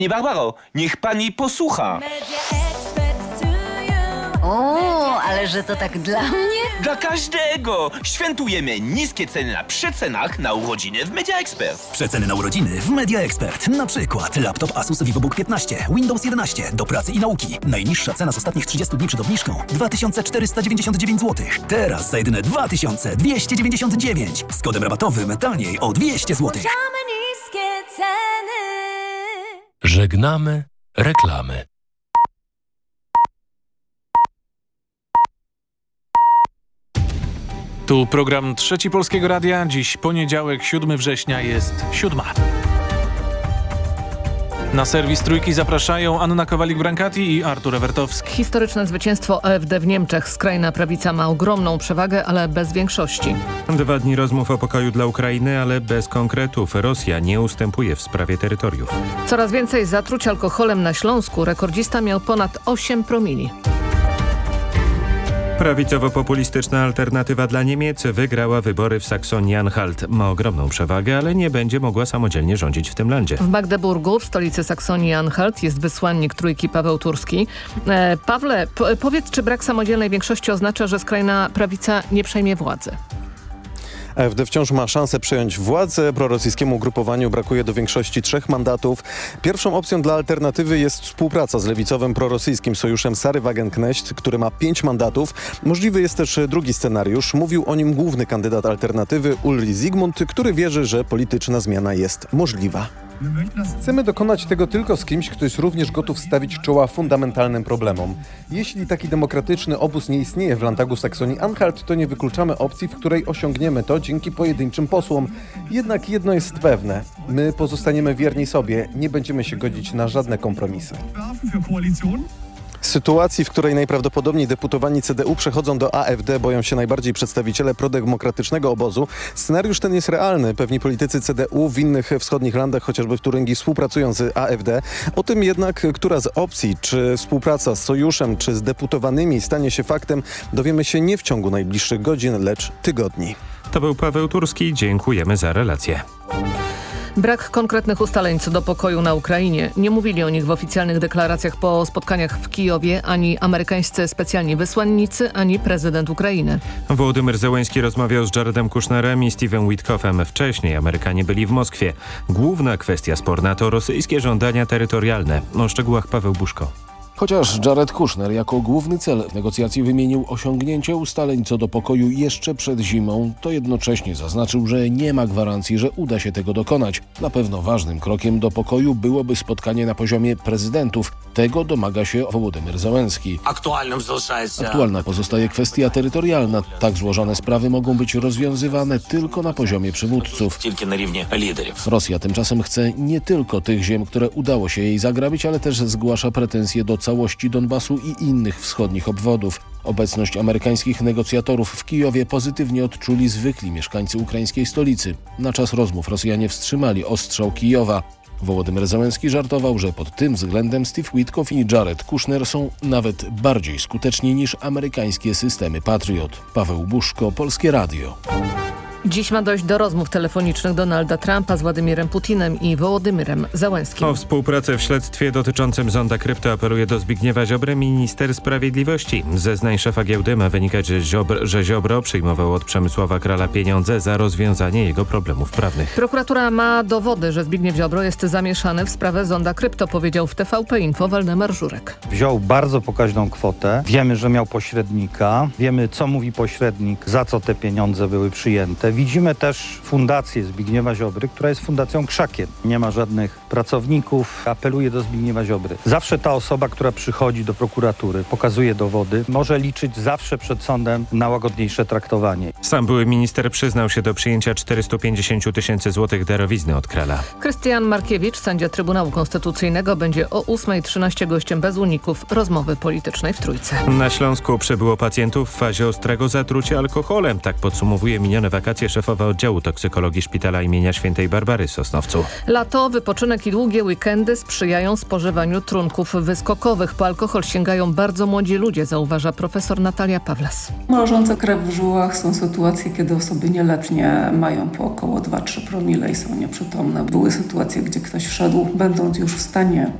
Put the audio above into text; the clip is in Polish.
Nie, Barbaro, niech pani posłucha. O, ale że to tak dla mnie? Dla każdego! Świętujemy niskie ceny na przecenach na urodziny w Media Expert. Przeceny na urodziny w Media Expert. Na przykład laptop Asus VivoBook 15, Windows 11 do pracy i nauki. Najniższa cena z ostatnich 30 dni przed obniżką 2499 zł. Teraz za jedyne 2299. Z kodem rabatowym taniej o 200 zł. niskie ceny. Żegnamy reklamy. Tu program Trzeci Polskiego Radia. Dziś poniedziałek, 7 września, jest 7. Na serwis Trójki zapraszają Anna Kowalik-Brankati i Artur Ewertowski. Historyczne zwycięstwo AfD w Niemczech. Skrajna prawica ma ogromną przewagę, ale bez większości. 2 dni rozmów o pokoju dla Ukrainy, ale bez konkretów. Rosja nie ustępuje w sprawie terytoriów. Coraz więcej zatruć alkoholem na Śląsku. Rekordzista miał ponad 8 promili. Prawicowo-populistyczna Alternatywa dla Niemiec wygrała wybory w Saksonii-Anhalt. Ma ogromną przewagę, ale nie będzie mogła samodzielnie rządzić w tym landzie. W Magdeburgu, w stolicy Saksonii-Anhalt, jest wysłannik Trójki Paweł Turski. Pawle, powiedz, czy brak samodzielnej większości oznacza, że skrajna prawica nie przejmie władzy? AfD wciąż ma szansę przejąć władzę. Prorosyjskiemu ugrupowaniu brakuje do większości 3 mandatów. Pierwszą opcją dla Alternatywy jest współpraca z lewicowym prorosyjskim sojuszem Sary Wagenknecht, który ma 5 mandatów. Możliwy jest też drugi scenariusz. Mówił o nim główny kandydat Alternatywy Ulrich Zygmunt, który wierzy, że polityczna zmiana jest możliwa. Chcemy dokonać tego tylko z kimś, kto jest również gotów stawić czoła fundamentalnym problemom. Jeśli taki demokratyczny obóz nie istnieje w Landtagu Saksonii-Anhalt, to nie wykluczamy opcji, w której osiągniemy to dzięki pojedynczym posłom. Jednak jedno jest pewne. My pozostaniemy wierni sobie. Nie będziemy się godzić na żadne kompromisy. Sytuacji, w której najprawdopodobniej deputowani CDU przechodzą do AfD, boją się najbardziej przedstawiciele prodemokratycznego obozu. Scenariusz ten jest realny. Pewni politycy CDU w innych wschodnich landach, chociażby w Turyngii, współpracują z AfD. O tym jednak, która z opcji, czy współpraca z sojuszem, czy z deputowanymi stanie się faktem, dowiemy się nie w ciągu najbliższych godzin, lecz tygodni. To był Paweł Turski. Dziękujemy za relację. Brak konkretnych ustaleń co do pokoju na Ukrainie. Nie mówili o nich w oficjalnych deklaracjach po spotkaniach w Kijowie ani amerykańscy specjalni wysłannicy, ani prezydent Ukrainy. Wołodymyr Zełenski rozmawiał z Jaredem Kushnerem i Steve'em Witkoffem. Wcześniej Amerykanie byli w Moskwie. Główna kwestia sporna to rosyjskie żądania terytorialne. O szczegółach Paweł Buszko. Chociaż Jared Kushner jako główny cel negocjacji wymienił osiągnięcie ustaleń co do pokoju jeszcze przed zimą, to jednocześnie zaznaczył, że nie ma gwarancji, że uda się tego dokonać. Na pewno ważnym krokiem do pokoju byłoby spotkanie na poziomie prezydentów. Tego domaga się Wołodymyr Zełenski. Aktualna pozostaje kwestia terytorialna. Tak złożone sprawy mogą być rozwiązywane tylko na poziomie przywódców. Rosja tymczasem chce nie tylko tych ziem, które udało się jej zagrabić, ale też zgłasza pretensje do całości Donbasu i innych wschodnich obwodów. Obecność amerykańskich negocjatorów w Kijowie pozytywnie odczuli zwykli mieszkańcy ukraińskiej stolicy. Na czas rozmów Rosjanie wstrzymali ostrzał Kijowa. Wołodymyr Zełenski żartował, że pod tym względem Steve Witkoff i Jared Kushner są nawet bardziej skuteczni niż amerykańskie systemy Patriot. Paweł Buszko, Polskie Radio. Dziś ma dojść do rozmów telefonicznych Donalda Trumpa z Władimirem Putinem i Wołodymyrem Zełenskim. O współpracę w śledztwie dotyczącym zonda krypto apeluje do Zbigniewa Ziobry minister sprawiedliwości. Z zeznań szefa giełdy ma wynikać, że Ziobro przyjmował od Przemysława Krala pieniądze za rozwiązanie jego problemów prawnych. Prokuratura ma dowody, że Zbigniew Ziobro jest zamieszany w sprawę zonda krypto, powiedział w TVP Info Waldemar Żurek. Wziął bardzo pokaźną kwotę. Wiemy, że miał pośrednika. Wiemy, co mówi pośrednik, za co te pieniądze były przyjęte. Widzimy też fundację Zbigniewa Ziobry, która jest fundacją krzakiem. Nie ma żadnych pracowników. Apeluję do Zbigniewa Ziobry. Zawsze ta osoba, która przychodzi do prokuratury, pokazuje dowody, może liczyć zawsze przed sądem na łagodniejsze traktowanie. Sam były minister przyznał się do przyjęcia 450 000 złotych darowizny od Krala. Krystian Markiewicz, sędzia Trybunału Konstytucyjnego, będzie o 8:13 gościem bez uników rozmowy politycznej w Trójce. Na Śląsku przybyło pacjentów w fazie ostrego zatrucia alkoholem. Tak podsumowuje minione wakacje informacje szefowa oddziału toksykologii Szpitala imienia Świętej Barbary w Sosnowcu. Lato, wypoczynek i długie weekendy sprzyjają spożywaniu trunków wyskokowych. Po alkohol sięgają bardzo młodzi ludzie, zauważa profesor Natalia Pawlas. Mrożące krew w żyłach są sytuacje, kiedy osoby nieletnie mają po około 2-3 promile i są nieprzytomne. Były sytuacje, gdzie ktoś wszedł, będąc już w stanie